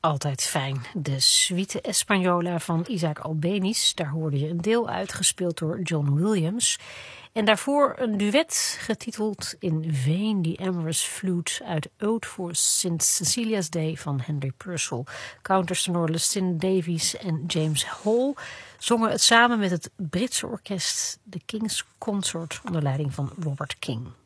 Altijd fijn. De Suite Española van Isaac Albéniz. Daar hoorde je een deel uitgespeeld door John Williams. En daarvoor een duet getiteld In Vain the Amorous Flute uit Ode for St. Cecilia's Day van Henry Purcell. Countertenor Lucinda Davies en James Hall zongen het samen met het Britse orkest The King's Consort onder leiding van Robert King.